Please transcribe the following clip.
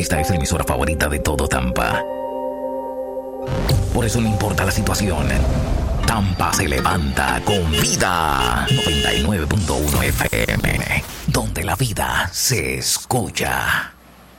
Esta es la emisora favorita de todo Tampa. Por eso no importa la situación, Tampa se levanta con vida. 99.1 FM, donde la vida se escucha.